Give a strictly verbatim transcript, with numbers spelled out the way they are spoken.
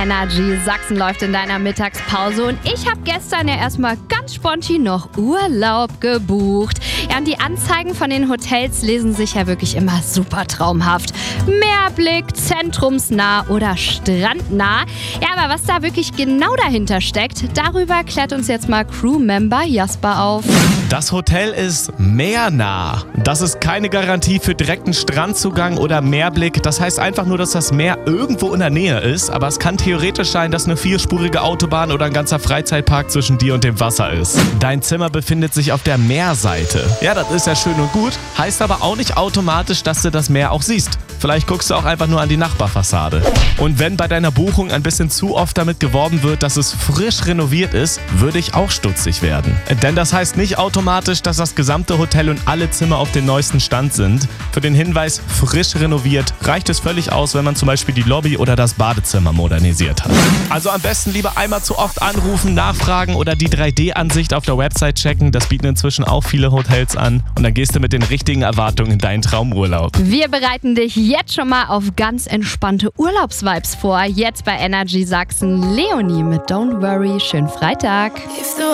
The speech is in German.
Energy. Sachsen läuft in deiner Mittagspause und ich habe gestern ja erstmal ganz spontan noch Urlaub gebucht. Ja, und die Anzeigen von den Hotels lesen sich ja wirklich immer super traumhaft. Meerblick, zentrumsnah oder strandnah. Ja, aber was da wirklich genau dahinter steckt, darüber klärt uns jetzt mal Crewmember Jasper auf. Das Hotel ist meernah. Das ist keine Garantie für direkten Strandzugang oder Meerblick. Das heißt einfach nur, dass das Meer irgendwo in der Nähe ist. Aber es kann theoretisch sein, dass eine vierspurige Autobahn oder ein ganzer Freizeitpark zwischen dir und dem Wasser ist. Dein Zimmer befindet sich auf der Meerseite. Ja, das ist ja schön und gut. Heißt aber auch nicht automatisch, dass du das Meer auch siehst. Vielleicht guckst du auch einfach nur an die Nachbarfassade. Und wenn bei deiner Buchung ein bisschen zu oft damit geworben wird, dass es frisch renoviert ist, würde ich auch stutzig werden. Denn das heißt nicht automatisch, dass das gesamte Hotel und alle Zimmer auf den neuesten Stand sind. Für den Hinweis frisch renoviert reicht es völlig aus, wenn man zum Beispiel die Lobby oder das Badezimmer modernisiert hat. Also am besten lieber einmal zu oft anrufen, nachfragen oder die drei D Ansicht auf der Website checken. Das bieten inzwischen auch viele Hotels an. Und dann gehst du mit den richtigen Erwartungen in deinen Traumurlaub. Wir bereiten dich jetzt schon mal auf ganz entspannte Urlaubsvibes vor. Jetzt bei Energy Sachsen Leonie mit Don't Worry. Schönen Freitag.